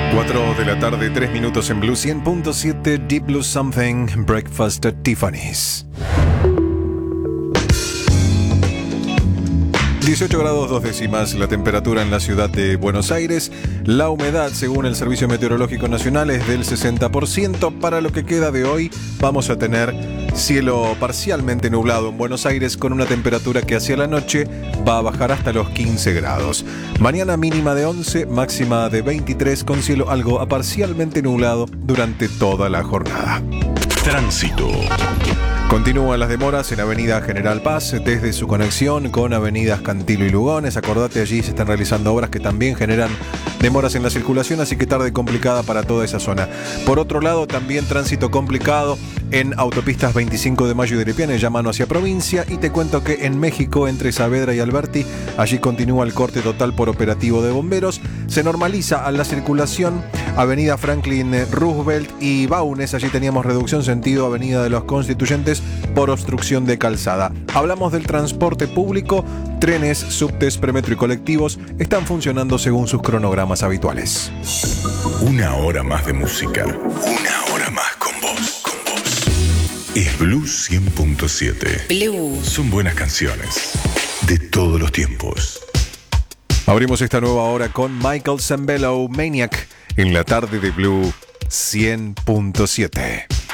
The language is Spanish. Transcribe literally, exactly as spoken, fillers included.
cuatro de la tarde, tres minutos en Blue cien punto siete, Deep Blue Something, Breakfast at Tiffany's. dieciocho grados dos décimas la temperatura en la ciudad de Buenos Aires. La humedad, según el Servicio Meteorológico Nacional, es del sesenta por ciento. Para lo que queda de hoy, vamos a tener cielo parcialmente nublado en Buenos Aires con una temperatura que hacia la noche va a bajar hasta los quince grados. Mañana mínima de once, máxima de veintitrés, con cielo algo parcialmente nublado durante toda la jornada. Tránsito. Continúan las demoras en Avenida General Paz desde su conexión con Avenidas Cantilo y Lugones. Acordate, allí se están realizando obras que también generan demoras en la circulación, así que tarde complicada para toda esa zona. Por otro lado, también tránsito complicado en autopistas veinticinco de Mayo y Deripiane, ya mano hacia provincia. Y te cuento que en México, entre Saavedra y Alberti, allí continúa el corte total por operativo de bomberos. Se normaliza a la circulación Avenida Franklin Roosevelt y Baunes. Allí teníamos reducción sentido Avenida de los Constituyentes por obstrucción de calzada. Hablamos del transporte público. Trenes, subtes, premetro y colectivos están funcionando según sus cronogramas habituales. Una hora más de música. Una hora más con vos. Con vos. Es Blue cien punto siete. Blue. Son buenas canciones de todos los tiempos. Abrimos esta nueva hora con Michael Sembello, Maniac, en la tarde de Blue cien punto siete.